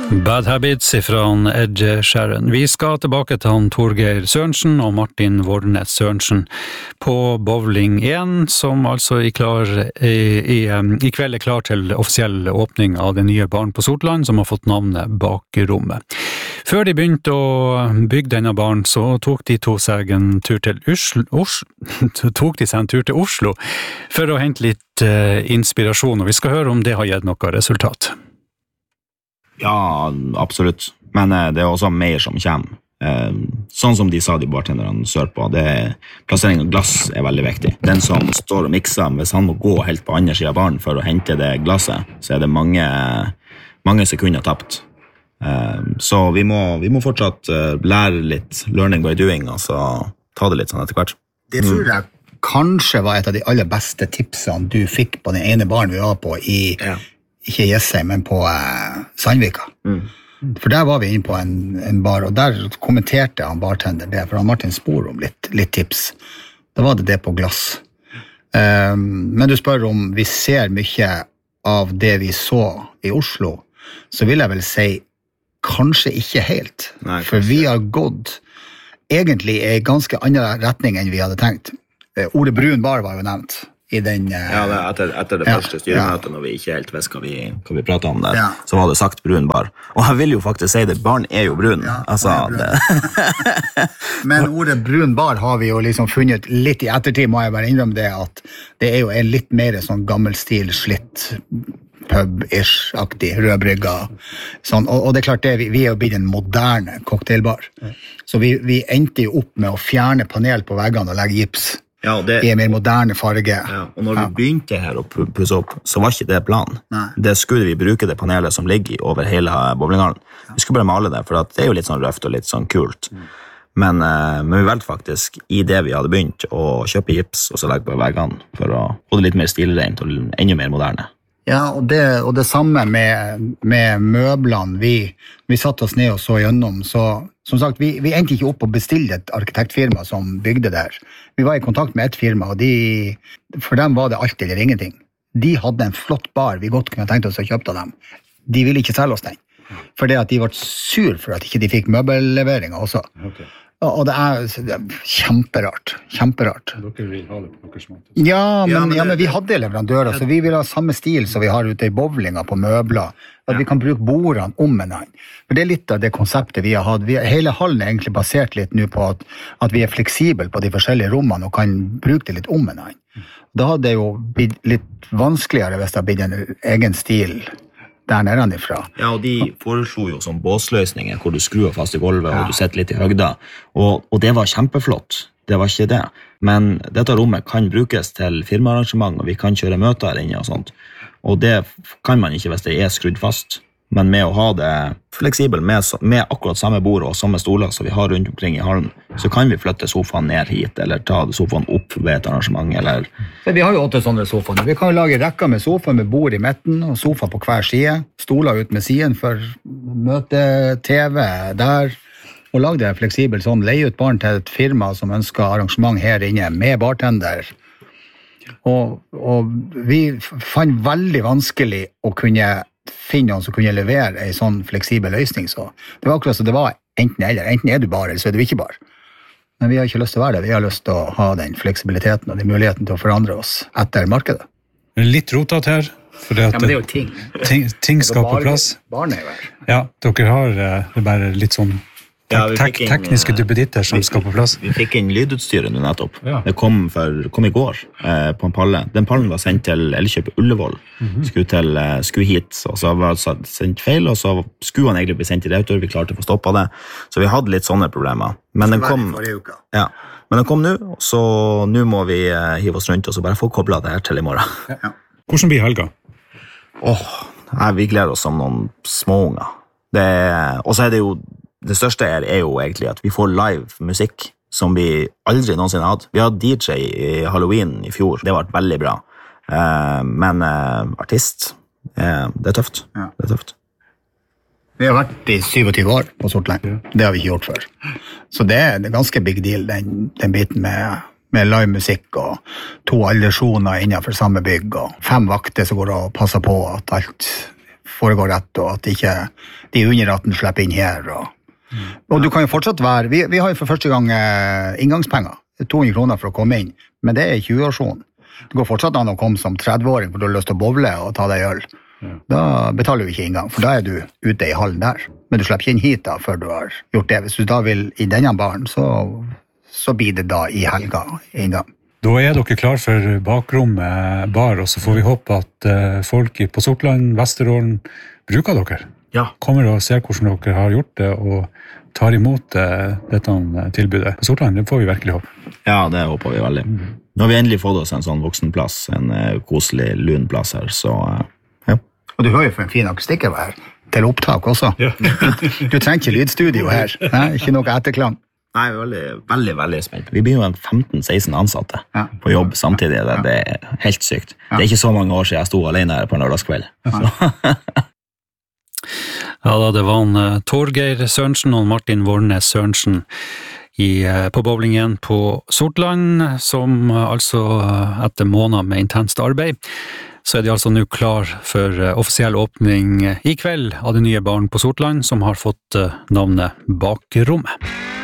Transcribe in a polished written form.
Bad Habits fra Ed Sheeran. Vi skal tilbake til han Torgeir Sørensen og Martin Vårnes Sørensen på Bowling 1, som altså i kveld er klar til offisiell åpning av den nye baren på Sortland, som har fått navnet Bakrommet. Før de begynte å bygge denne baren, så tok de seg en tur til Oslo for å hente litt inspirasjon, og vi skal høre om det har gitt noe resultat. Ja, absolutt. Men det er også mer som kommer. Sånn som de sa de bartenderne sørpå, plassering av glass er veldig viktig. Den som står og mikser, hvis han må gå helt på andre siden av baren for å hente det glasset, så er det mange sekunder tapt. Så vi må fortsatt lære litt learning by doing, og så ta det litt sånn etter hvert. Det tror jeg kanskje var et av de aller beste tipsene du fikk på den ene baren vi var på ikke Jessheim, men på Sandvika. For der var vi inne på en bar, og der kommenterte han bartender det, for han Martin spor om litt tips. Da var det på glass. Men du spør om vi ser mye av det vi så i Oslo, så vil jeg vel si kanskje ikke helt. Nei, for vi har gått egentlig i ganske annen retning enn vi hadde tenkt. Ordet brun bar var jo nevnt i den... etter det første styremøtet, når vi ikke helt visste hva vi pratet om der, så var det sagt brun bar. Og jeg vil jo faktisk si det, baren er jo brun. Men ordet brun bar har vi jo liksom funnet litt i ettertid, må jeg bare innrømme det, at det er jo en litt mer sånn gammelstil, slitt pub-ish-aktig, rødbrygga. Sånn. Og det er klart, vi er jo blitt en moderne cocktailbar. Så vi endte jo opp med å fjerne panel på veggene og legge gips. I en mer moderne farge. Og når vi begynte her å pusse opp, så var ikke det planen. Det skulle vi bruke det panelet som ligger over hele bowlinghallen. Vi skulle bare male det, for det er jo litt sånn røft og litt sånn kult. Men vi valgte faktisk i det vi hadde begynt å kjøpe gips og så legge på veggene for å få det litt mer stilrent og enda mer moderne. Ja, og det samme med møblene. Vi satt oss ned og så gjennom, så som sagt, vi endte ikke opp og bestilte et arkitektfirma som bygde der. Vi var i kontakt med et firma, og for dem var det alt eller ingenting. De hadde en flott bar vi godt kunne tenkt oss å kjøpe av dem. De ville ikke selge oss den, for det at de var sur for at ikke de fikk møbelleveringer også. Okay. Og det er kjemperart. Dere vil ha det på deres måte? Ja, men vi hadde leverandører, så vi vil ha samme stil som vi har ute i bowlinga på møbler, at vi kan bruke bordene om en annen. For det er litt av det konseptet vi har hatt. Hele hallen er egentlig basert litt nå på at vi er fleksible på de forskjellige rommene og kan bruke det litt om en annen. Da hadde det jo blitt litt vanskeligere hvis det hadde blitt en egen stil der nede ifra. Ja, og de foreslo jo som båsløsninger, hvor du skrur fast i gulvet, og du sitter litt i høgda. Og det var kjempeflott. Det var ikke det. Men dette rommet kan brukes til firmaarrangement, og vi kan kjøre møter inne og sånt. Og det kan man ikke hvis det er skrudd fast. Men med å ha det fleksibel, med akkurat samme bord og samme stoler som vi har rundt omkring i hallen, så kan vi flytte sofaen ned hit, eller ta sofaen opp ved et arrangement, eller... Vi har jo 8 sånne sofaer. Vi kan jo lage rekker med sofa med bord i midten, og sofa på hver side, stoler ut med siden for møte, TV der, og lage det fleksibelt sånn, leie ut barn til et firma som ønsker arrangement her inne, med bartender. Og vi fant veldig vanskelig å kunne finne noen som kunne levere en sånn fleksibel løsning. Så det var akkurat så det var enten eller. Enten er du bar, eller så er du ikke bar. Men vi har ikke lyst til å være det. Vi har lyst til å ha den fleksibiliteten og den muligheten til å forandre oss etter markedet. Litt rotet her. Ja, men det er jo ting. Ting skal på plass. Barn er jo her. Ja, dere har bare litt sånn tekniske duppeditter som skal på plass. Vi fikk inn lydutstyret nå nettopp. Det kom i går på en palle. Den pallen var sendt til Elkjøp Ullevål. Skulle hit, og så var det sendt feil, og så skulle han egentlig bli sendt til retur. Vi klarte å få stoppet det. Så vi hadde litt sånne problemer. Men den kom nå, så nå må vi hive oss rundt, og så bare få koblet det her til i morgen. Hvordan blir helga? Vi gleder oss som noen småunger. Og så er det jo det største er jo egentlig at vi får live musikk som vi aldri noensinne hadde. Vi hadde DJ i Halloween i fjor. Det var veldig bra. Men artist, det er tøft. Det er tøft. Vi har vært i 27 år på Sortland. Det har vi ikke gjort før. Så det er ganske big deal, den biten med live musikk og 2 aldersjoner innenfor samme bygg og 5 vakter som går og passer på at alt foregår rett, og at ikke de under 18 slipper inn her. Og du kan jo fortsatt være, vi har jo for første gang inngangspenger, 200 kroner for å komme inn, men det 20-årsjonen. Det går fortsatt an å komme som 30-åring, for du har lyst til å bowle og ta deg øl. Da betaler du ikke inngang, for da du ute i hallen der. Men du slipper ikke inn hit da, før du har gjort det. Hvis du da vil i denne baren, så blir det da i helga inngang. Da dere klar for bakrommet bar, og så får vi håpe at folk på Sortland, Vesterålen bruker dere. Ja. Kommer og ser hvordan dere har gjort det, og tar imot dette tilbudet på Sortland. Det får vi virkelig håpe. Ja, det håper vi veldig. Nå har vi endelig fått oss en sånn voksenplass, en koselig lunplass her, så ja. Og du hører jo for en fin akustikk her, til opptak også. Ja. Du trenger ikke lydstudio her, ikke noe etterklang. Nei, veldig spent. Vi blir jo en 15-16 ansatte på jobb samtidig. Det helt sykt. Det ikke så mange år siden jeg sto alene her på en lørdagskveld. Ja da, det var Torgeir Sørensen og Martin Vornes Sørensen på bowlingen på Sortland, som altså etter måneder med intenst arbeid, så de altså nå klar for offisiell åpning i kveld av det nye baren på Sortland, som har fått navnet Bakrommet.